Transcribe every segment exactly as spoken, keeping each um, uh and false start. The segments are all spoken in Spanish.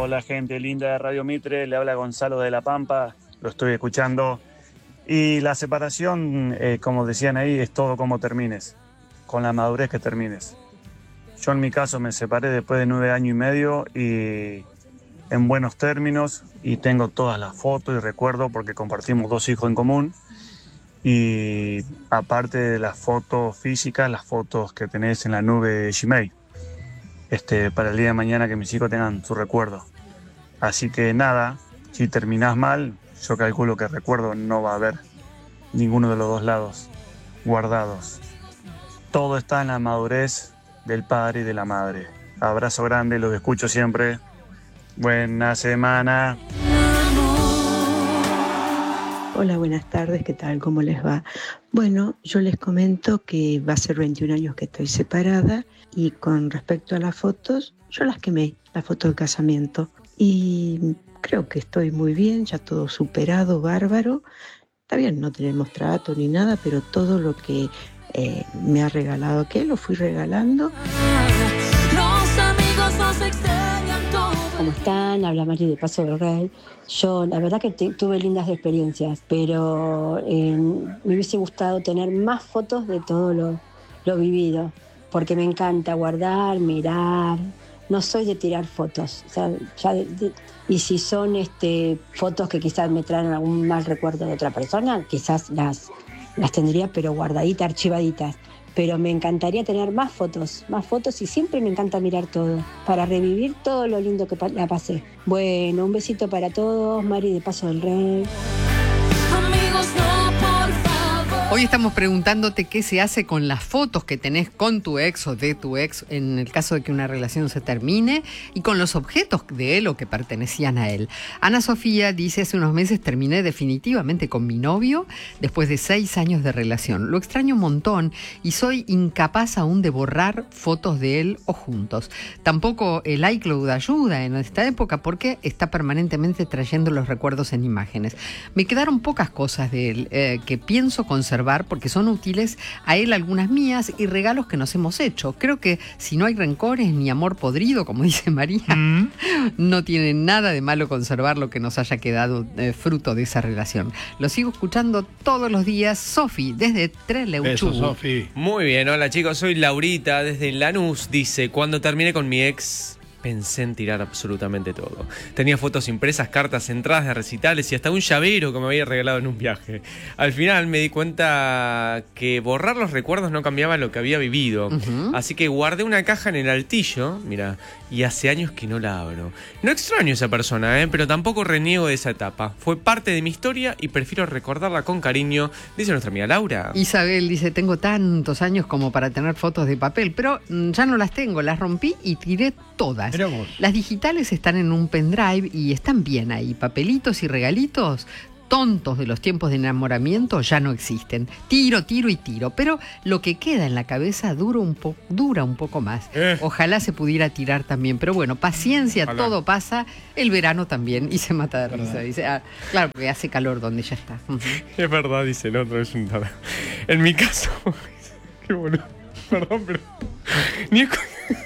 Hola gente linda de Radio Mitre, le habla Gonzalo de La Pampa, lo estoy escuchando. Y la separación, eh, como decían ahí, es todo como termines, con la madurez que termines. Yo en mi caso me separé después de nueve años y medio y en buenos términos, y tengo todas las fotos y recuerdos porque compartimos dos hijos en común. Y aparte de las fotos físicas, las fotos que tenés en la nube de Gmail, este, para el día de mañana que mis hijos tengan su recuerdo. Así que nada, si terminás mal, yo calculo que recuerdo no va a haber ninguno de los dos lados guardados. Todo está en la madurez del padre y de la madre. Abrazo grande, los escucho siempre. Buena semana. Hola, buenas tardes, ¿qué tal? ¿Cómo les va? Bueno, yo les comento que va a ser veintiún años que estoy separada y con respecto a las fotos, yo las quemé, la foto de casamiento. Y creo que estoy muy bien, ya todo superado, bárbaro. Está bien, no tenemos trato ni nada, pero todo lo que eh, me ha regalado, que lo fui regalando. Los amigos nos extrañan todo. ¿Cómo están? Habla Mari de Paso del Rey. Yo la verdad que te, tuve lindas experiencias, pero eh, me hubiese gustado tener más fotos de todo lo, lo vivido, porque me encanta guardar, mirar. No soy de tirar fotos, o sea, ya de, de, y si son este, fotos que quizás me traen algún mal recuerdo de otra persona, quizás las, las tendría, pero guardaditas, archivaditas. Pero me encantaría tener más fotos, más fotos y siempre me encanta mirar todo, para revivir todo lo lindo que pa- la pasé. Bueno, un besito para todos, Mari de Paso del Rey. Amigos, no, por favor. Hoy estamos preguntándote qué se hace con las fotos que tenés con tu ex o de tu ex en el caso de que una relación se termine y con los objetos de él o que pertenecían a él. Ana Sofía dice, hace unos meses terminé definitivamente con mi novio después de seis años de relación. Lo extraño un montón y soy incapaz aún de borrar fotos de él o juntos. Tampoco el iCloud ayuda en esta época porque está permanentemente trayendo los recuerdos en imágenes. Me quedaron pocas cosas de él eh, que pienso conservar porque son útiles, a él algunas mías y regalos que nos hemos hecho. Creo que si no hay rencores ni amor podrido, como dice María, mm. no tiene nada de malo conservar lo que nos haya quedado eh, fruto de esa relación. Lo sigo escuchando todos los días. Sofi, desde Trelew. Eso, Sofi. Muy bien, hola chicos, soy Laurita desde Lanús. Dice, cuando terminé con mi ex pensé en tirar absolutamente todo. Tenía fotos impresas, cartas, entradas de recitales y hasta un llavero que me había regalado en un viaje. Al final me di cuenta que borrar los recuerdos no cambiaba lo que había vivido. Uh-huh. Así que guardé una caja en el altillo, mira, y hace años que no la abro. No extraño a esa persona, ¿eh? Pero tampoco reniego de esa etapa. Fue parte de mi historia y prefiero recordarla con cariño, dice nuestra amiga Laura. Isabel dice, tengo tantos años como para tener fotos de papel, pero mm, ya no las tengo, las rompí y tiré todas. Las digitales están en un pendrive y están bien ahí. Papelitos y regalitos tontos de los tiempos de enamoramiento ya no existen. Tiro, tiro y tiro. Pero lo que queda en la cabeza dura un, po- dura un poco más. Eh. Ojalá se pudiera tirar también. Pero bueno, paciencia, Ojalá. Todo pasa. El verano también. Y se mata de risa. Dice, ah, claro, porque hace calor donde ya está. Uh-huh. Es verdad, dice el otro. Es un nada. En mi caso... Qué boludo. Perdón, pero... Ni es...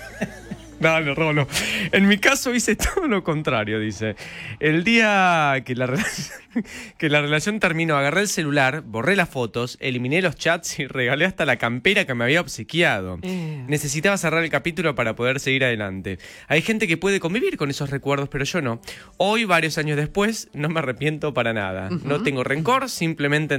No, no, robo, no. En mi caso hice todo lo contrario, dice. El día que la, relación, que la relación terminó, agarré el celular, borré las fotos, eliminé los chats y regalé hasta la campera que me había obsequiado. Eh. Necesitaba cerrar el capítulo para poder seguir adelante. Hay gente que puede convivir con esos recuerdos, pero yo no. Hoy, varios años después, no me arrepiento para nada. Uh-huh. No tengo rencor, simplemente